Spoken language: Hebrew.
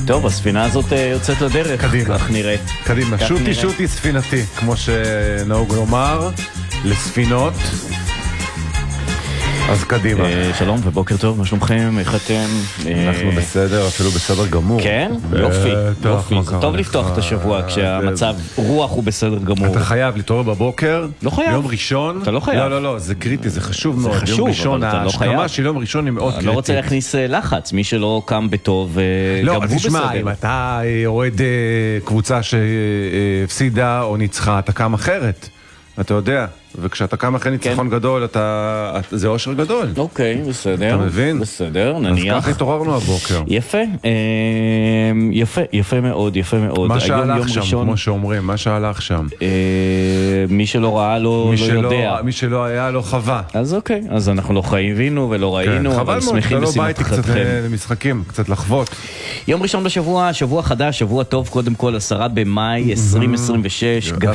טוב, הספינה הזאת יוצאת לדרך. קדימה. כך נראית. קדימה, שוטי שוטי ספינתי, כמו שנהוג לומר, לספינות. אז קדימה. שלום ובוקר טוב, מה שלומכם? איך אתם? אנחנו בסדר, אפילו בסדר גמור. כן? יופי, יופי. זה טוב לפתוח את השבוע כשהמצב רוח הוא בסדר גמור. אתה חייב להתעורר בבוקר. לא חייב. יום ראשון. אתה לא חייב. לא, זה קריטי, זה חשוב מאוד. זה חשוב, אבל אתה לא חייב. ההשכמה של יום ראשון היא מאוד קריטית. אני לא רוצה להכניס לחץ, מי שלא קם בטוב, גם הוא בסדר. לא, תשמע, אם אתה אוהד קבוצה שהפסידה או ניצחה, אתה קם אחרת. אתה יודע, וכשאתה קם אחרי ניצחון גדול, זה אושר גדול. אוקיי, בסדר. אתה מבין? בסדר, נניח. אז ככה התעוררנו הבוקר. יפה, יפה מאוד, יפה מאוד. מה שהלך שם, כמו שאומרים, מה שהלך שם. מי שלא ראה לא יודע. מי שלא היה לא חווה. אז אוקיי, אז אנחנו לא חייבינו ולא ראינו, אבל שמחים בשמחתכם. קצת למשחקים, קצת לחוות. יום ראשון בשבוע, שבוע חדש, שבוע טוב, קודם כל 10 במאי 2026,